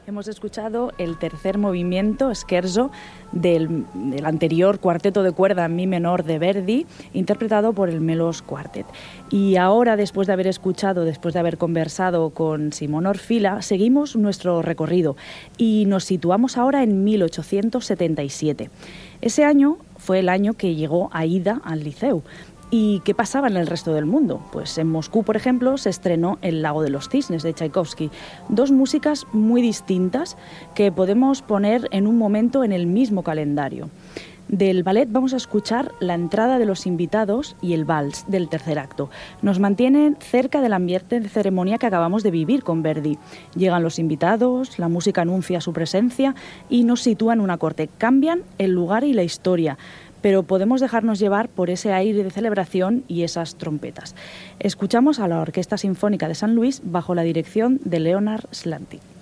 Hemos escuchado el tercer movimiento, Scherzo, del anterior cuarteto de cuerda en mi menor de Verdi, interpretado por el Melos Quartet. Y ahora, después de haber conversado con Simón Orfila, seguimos nuestro recorrido y nos situamos ahora en 1877. Ese año fue el año que llegó Aida al Liceu. ¿Y qué pasaba en el resto del mundo? Pues en Moscú, por ejemplo, se estrenó El lago de los cisnes de Tchaikovsky. Dos músicas muy distintas que podemos poner en un momento en el mismo calendario. Del ballet vamos a escuchar la entrada de los invitados y el vals del tercer acto. Nos mantienen cerca del ambiente de ceremonia que acabamos de vivir con Verdi. Llegan los invitados, la música anuncia su presencia y nos sitúa en una corte. Cambian el lugar y la historia, pero podemos dejarnos llevar por ese aire de celebración y esas trompetas. Escuchamos a la Orquesta Sinfónica de San Luis bajo la dirección de Leonard Slanty.